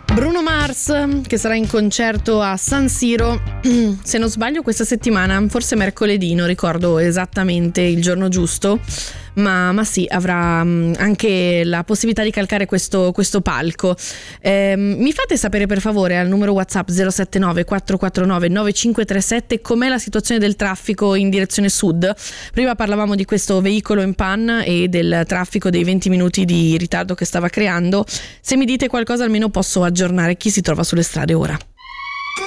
Bruno Mars, che sarà in concerto a San Siro, se non sbaglio questa settimana, forse mercoledì, non ricordo esattamente il giorno giusto, ma sì, avrà anche la possibilità di calcare questo palco. Mi fate sapere per favore al numero WhatsApp 079 449 9537 com'è la situazione del traffico in direzione sud. Prima parlavamo di questo veicolo in panna e del traffico dei 20 minuti di ritardo che stava creando. Se mi dite qualcosa almeno posso aggiornare chi si trova sulle strade ora.